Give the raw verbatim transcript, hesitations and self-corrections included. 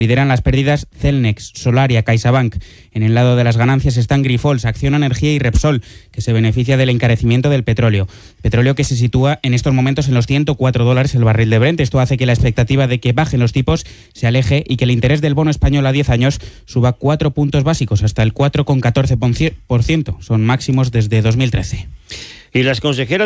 Lideran las pérdidas Celnex, Solaria, CaixaBank. En el lado de las ganancias están Grifols, Acciona Energía y Repsol, que se beneficia del encarecimiento del petróleo. Petróleo que se sitúa en estos momentos en los ciento cuatro dólares el barril de Brent. Esto hace que la expectativa de que bajen los tipos se aleje y que el interés del bono español a diez años suba cuatro puntos básicos hasta el cuatro coma catorce por ciento. Son máximos desde dos mil trece. Y las consejeras